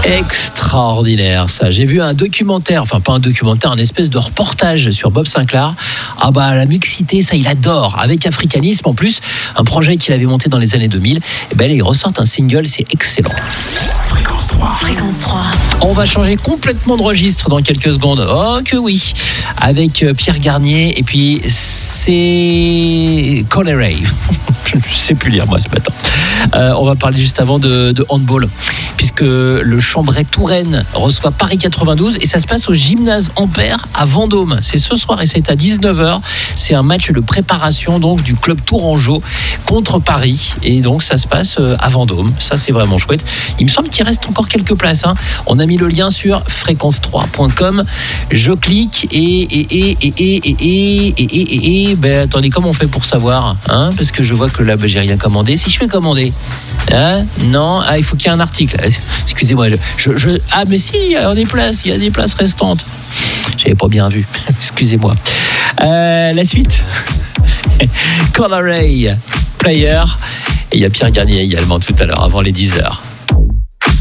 Extraordinaire ça. J'ai vu un documentaire, enfin pas un documentaire, un espèce de reportage sur Bob Sinclair. Ah bah la mixité, ça il adore. Avec Africanisme en plus, un projet qu'il avait monté dans les années 2000. Et ben là, il ressort un single, c'est excellent. Fréquence 3. Fréquence 3. On va changer complètement de registre dans quelques secondes. Oh que oui. Avec Pierre Garnier et puis c'est Colleray. Je ne sais plus lire moi ce matin. On va parler juste avant de handball, puisque le Chambray-Touraine reçoit Paris 92 et ça se passe au gymnase Ampère à Vendôme. C'est ce soir et c'est à 19h. C'est un match de préparation donc du club tourangeau contre Paris et donc ça se passe à Vendôme. Ça c'est vraiment chouette. Il me semble qu'il reste encore quelques places. On a mis le lien sur fréquence3.com. Je clique et ben attendez, comment on fait pour savoir parce que je vois que là j'ai rien commandé. Si je fais commander, non, il faut qu'il y ait un article. Excusez-moi, mais si, il y a des places restantes. J'avais pas bien vu. Excusez-moi. La suite. Colleray, Player. Et il y a Pierre Garnier également tout à l'heure, avant les 10h.